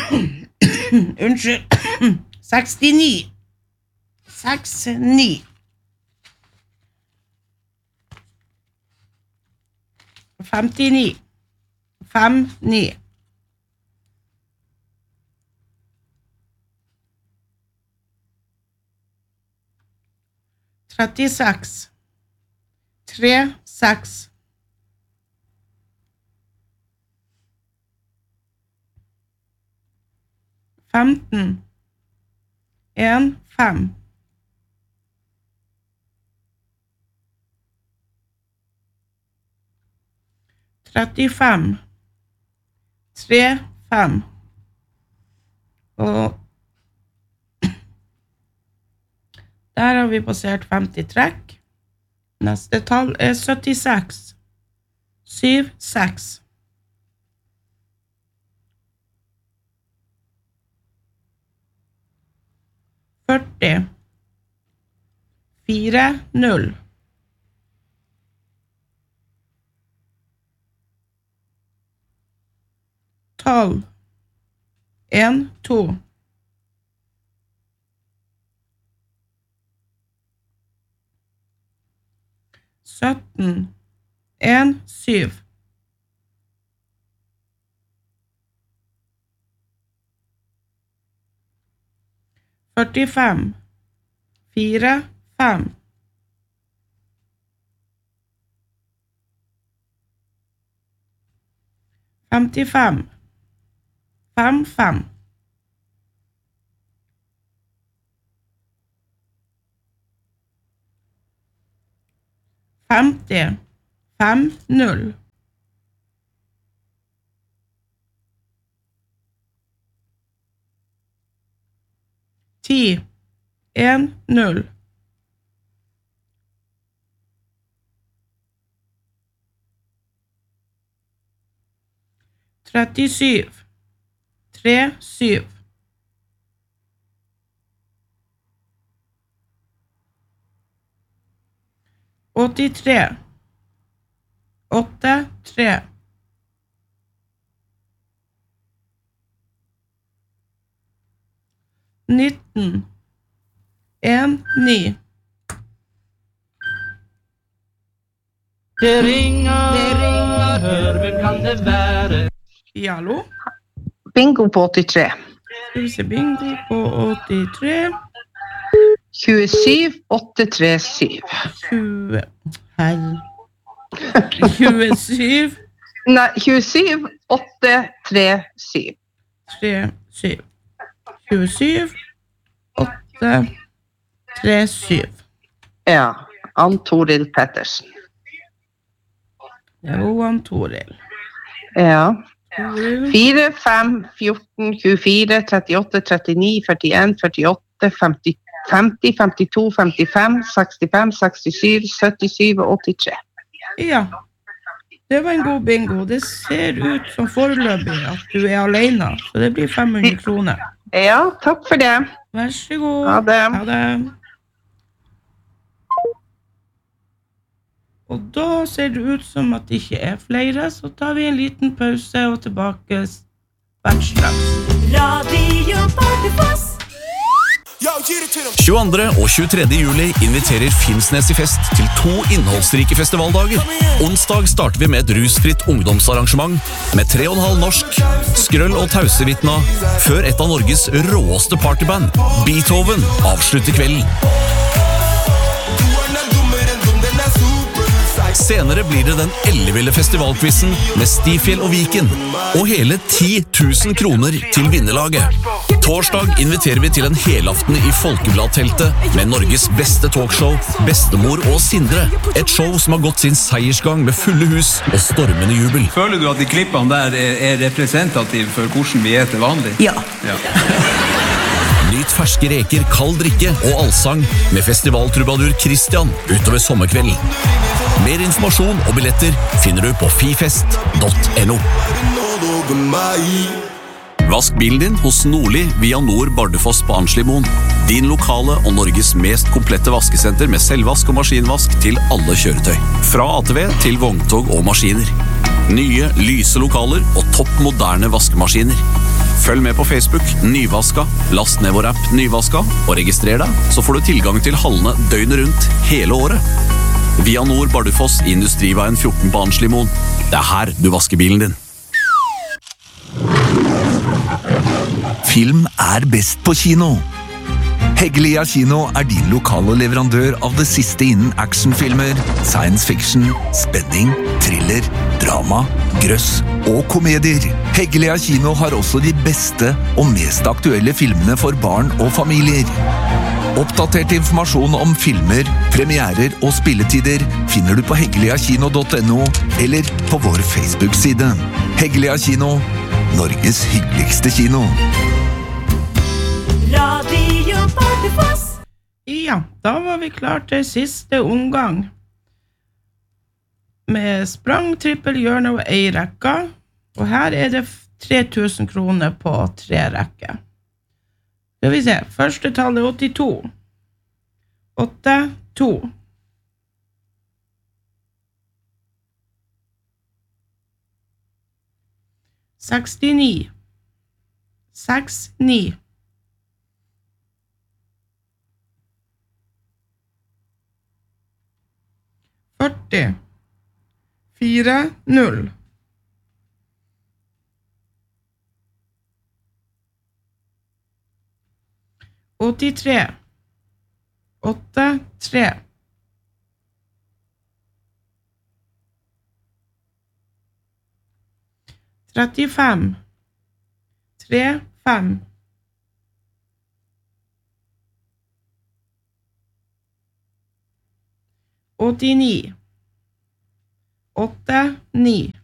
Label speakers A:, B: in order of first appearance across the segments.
A: Unnskyld. 69. 69. 59. 59. 36. 36. 15. 1, 5. 35. 3, 5. Og der har vi passert 50 trekk. Neste tall 76. 7, 6. 40. 4, 0. 12. 1, 2. 17. 1, 7. 45. 4, 5. 55. 5, 5. 50. 5, 0. 10. 1, 0. 37. 3, 7. 83. 8, 3. 19. 1, 9.
B: Det ringer, hør, hvem kan det være?
A: Ja, hallo?
C: Bingo på 83.
A: Skal vi se, bingo på 83.
C: 27, 837.
A: 20. Hei. 27.
C: Nei, 27, 837.
A: 3, 7. 27. 8, 3, 7.
C: Ja, Ann Toril Pettersen.
A: Det var Ann Toril.
C: Ja. 4, 5, 14, 24, 38, 39, 41, 48, 50, 50, 52, 55, 65, 67, 77 og 83.
A: Ja, det var en god bingo. Det ser ut som foreløpig at du er alene, så det blir 500 kroner.
C: Ja, takk for det.
A: Vær så god.
C: Ha det.
A: Ha det. Og da ser det ut som at det ikke er flere, så tar vi en liten pause og tilbake hvert straks.
D: Radio Bardufoss.
E: 22. og 23. juli inviterer Finnsnes i fest til 2 innholdsrike festivaldager. Onsdag starter vi med et rusfritt ungdomsarrangement med 3,5 norsk, Skrøll og Tausevitna, før et av Norges råeste partyband, Beethoven, avslutter kvelden. Senere blir det den elleville festivalquizen med Stifjell og Viken, og hele 10 000 kroner til vinnerlaget. Torsdag inviterer vi til en helaften i Folkebladteltet med Norges beste talkshow, Bestemor og Sindre. Et show som har gått sin seiersgang med fulle hus og stormende jubel.
F: Føler du at de klippene der er representative for hvordan vi er til vanlig?
D: Ja.
E: Nyt ferske reker, kald drikke og allsang med festivaltrubadur Christian utover sommerkvelden. Mer informasjon og billetter finner du på fifest.no. Vask bilen din hos Nordli via Nord Bardufoss på Arnslimoen. Din lokale og Norges mest komplette vaskesenter med selvvask og maskinvask til alle kjøretøy. Fra ATV til vogntog og maskiner. Nye, lyse lokaler og topp moderne vaskemaskiner. Følg med på Facebook, Nyvaska, last ned vår app Nyvaska, og registrer deg, så får du tilgang til hallene døgnet rundt hele året. Via Nord Bardufoss i Industriveien 14 på Anslimoen. Det her du vasker bilen din.
G: Film best på kino. Heggelia Kino din lokale leverandør av det siste innen actionfilmer, science fiction, spenning, thriller, drama, grøss og komedier. Heggelia Kino har også de beste og mest aktuelle filmene for barn og familier. Oppdatert informasjon om filmer, premierer og spilletider finner du på heggeliakino.no eller på vår Facebook-side. Heggelia Kino, Norges hyggeligste kino.
D: Radio Bardufoss.
A: Ja, da var vi klar til siste omgang. Med sprang, trippel, hjørne og ei rekke. Og her det 3000 kroner på 3 rekker. Skal vi se, første tall 82. 8, 2. 69. 6, 9. 40. 4, 0. 83. 8, 3. 35. 3, 5. 89. 8, 9.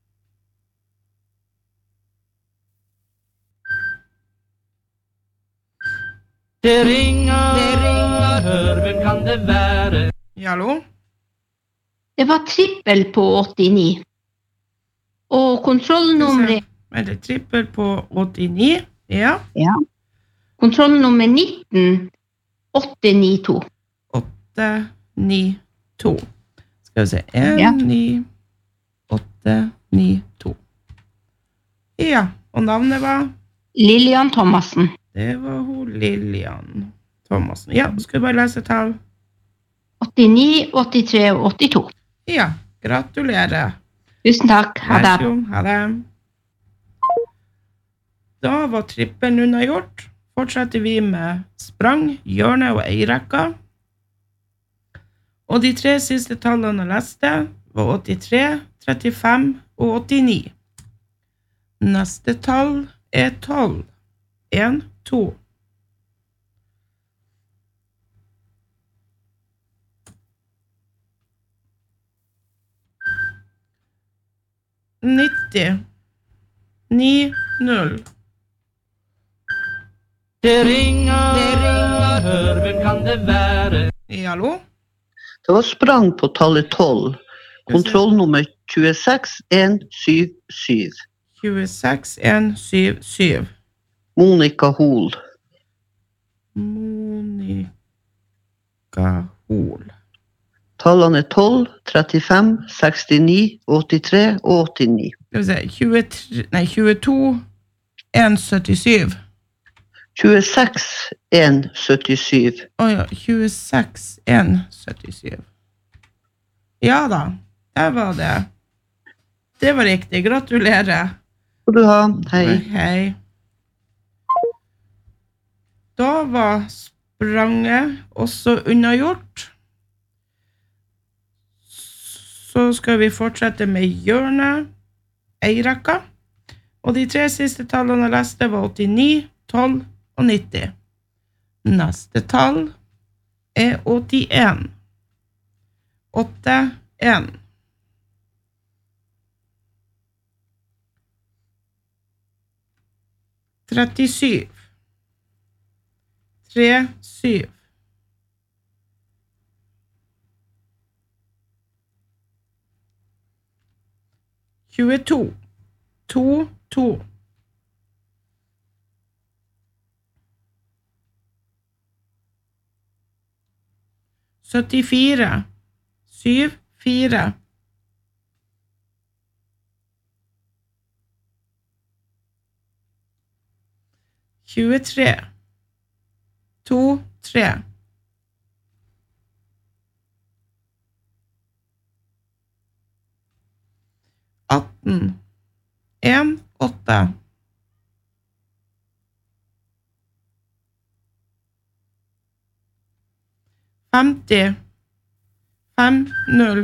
B: Det ringer, hør, hvem kan det være?
A: Hallo?
H: Det var trippel på 89. Og kontrollnummeret...
A: Er det trippel på 89? Ja.
H: Ja. Kontrollnummer 19, 892.
A: 892. Skal vi se. 1, 9, 8, 9, 2. Ja, og navnet var?
H: Lillian Thomassen.
A: Det var hun Lillian Thomassen. Ja, skal vi bare lese tall?
H: 89, 83 og 82.
A: Ja, gratulerer.
H: Tusen takk. Ha det.
A: Ha det. Da var trippelen unnagjort. Fortsetter vi med sprang, hjørne og eirekka. Og de 3 siste tallene jeg leste var 83, 35 og 89. Neste tall 12. 1, 2. 90. 9, 0.
B: Det ringer, hør, hvem kan det være?
A: Hallo?
C: Det var sprang på tallet 12. Kontrollnummer 26177.
A: 26177.
C: Monica Hol.
A: Monica Hol.
C: Tallene 12, 35, 69, 83 og 89.
A: Skal vi se, 22, 177.
C: 26, 177.
A: Ja, 26, 177. Ja da, der var det. Det var riktig, gratulerer.
C: Skal du ha, hei.
A: Hei. Da var spranget også unnagjort. Så skal vi fortsette med hjørne, eirekka. Og de 3 siste tallene jeg leste var 89, 12 og 90. Neste tall 81. 8, 1. 37. 3, 7. 22. 2, 2. 74. 7, 4. 23 2 3 18 1 8 50 5 0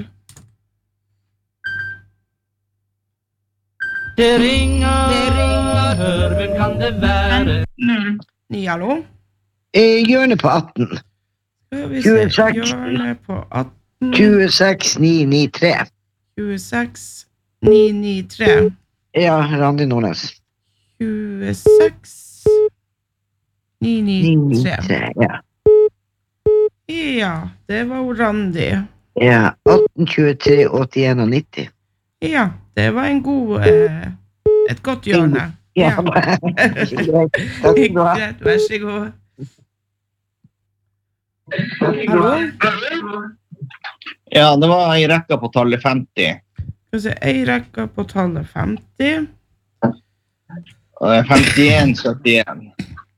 B: Det ringer, hør, hvem kan det være?
A: 9, hallo?
C: Hjørnet på 18.
A: Skal vi se,
C: 26.
A: hjørnet på 18
C: 26 993.
A: 26 993
C: Ja, Randi Nordnes.
A: 26 993
C: 993, ja.
A: Ja, det var jo Randi.
C: Ja, 18, 23, 81 og 90.
A: Ja, det var en god et godt hjørne.
C: Ja,
A: Ja.
C: greit. Takk skal du ha.
A: Greit, vær så god. Hallo?
I: Ja, det var I rekka på tallet 50.
A: Skal vi se, ei rekke på tallet 50.
I: 51, 71.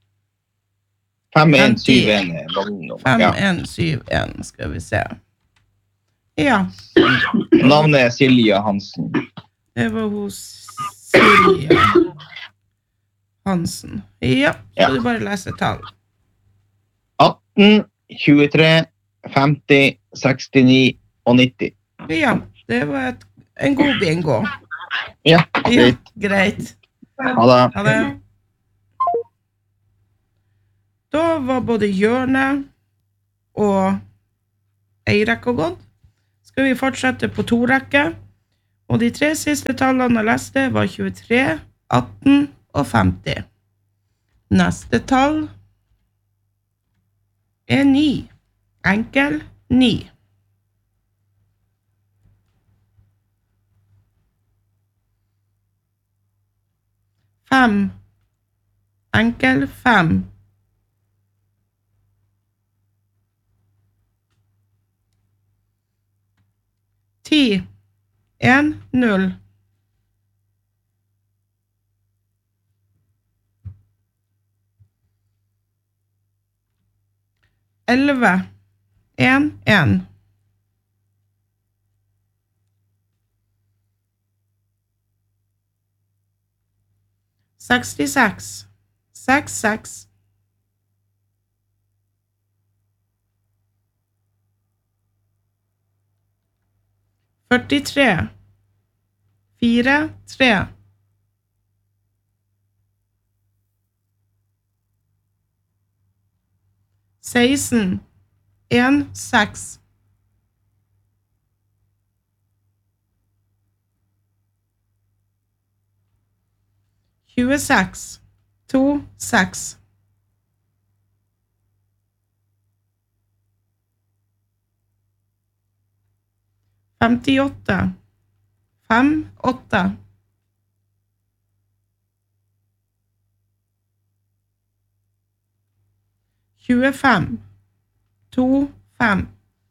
I: 5171 er vognummer. Ja.
A: 5171, skal vi se. Ja,
I: Navnet Silje Hansen.
A: det var hos Silje Hansen. Ja, skal du bare lese tall.
I: 18, 23, 50, 69 og 90.
A: Ja, det var en god bingo.
I: Ja,
A: Ja, greit.
I: Ha det.
A: Ha det. Da var både hjørnet og ei rekke gått. Skal vi fortsette på 2 rekker. Og de 3 siste tallene jeg leste var 23, 18 og 50. Neste tall er 9. Enkel 9. Fem. Enkel 5. 10 1 0 11 1 1 66 6 6 43 4 3 16 1 6 26 2 6 58 5 8 25 2 5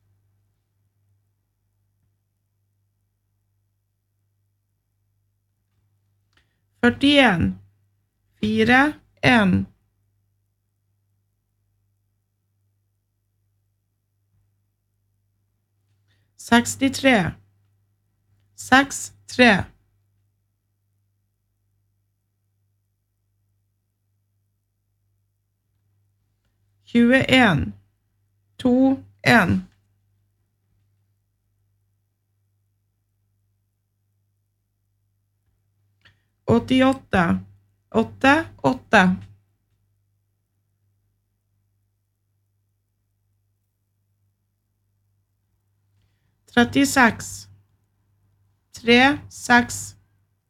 A: 41 4 1 63 6 3 21 2 1 88 8 8 36 3 6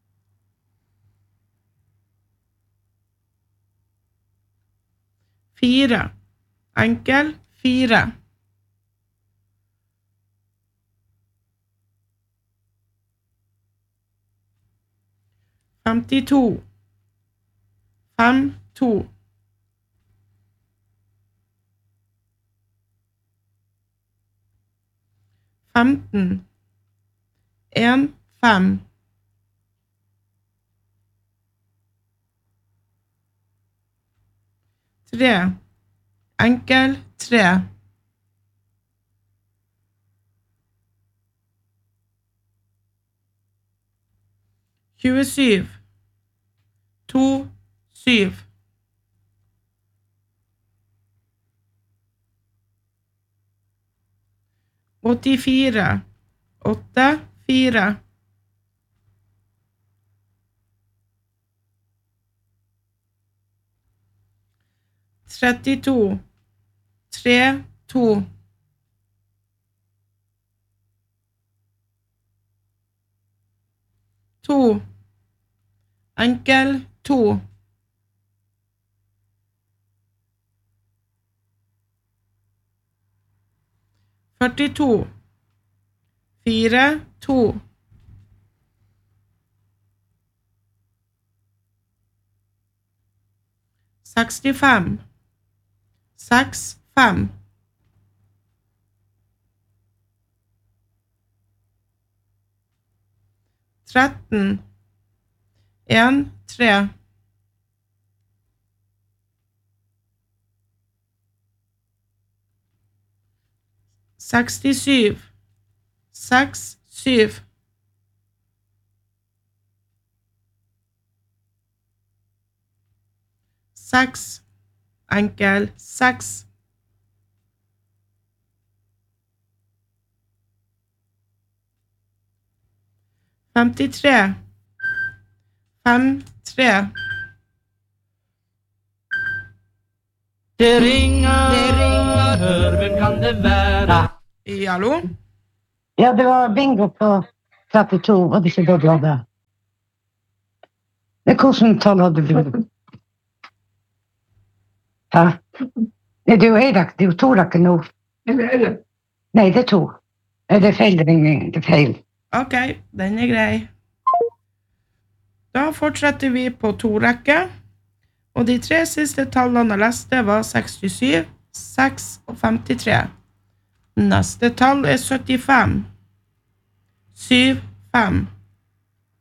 A: 4 enkel 4 52 5 2 15 1 5 3. Enkel 3. «27. 2, 7. 84. 8, 4. 32. 3, 2. 2. Enkel 2. 42. 4, 2. 65. 6, 5. 13. 1, 3. 67. 6, 7. 6. Enkel 6. 53. 5, 3.
B: Det ringer, hør, hvem kan det være?
A: Hallo?
J: Ja, det var bingo på 32, var det ikke da du hadde? Hvordan tall hadde du? Hæ? Det er jo en rekke, det er jo 2 rekker nå. Nei, det er 2. Det er feil ringing, det er feil.
A: Ok, den er grei. Da fortsetter vi på 2 rekker. Og de 3 siste tallene jeg leste var 67, 6 og 53. Neste tall er 75. 7, 5.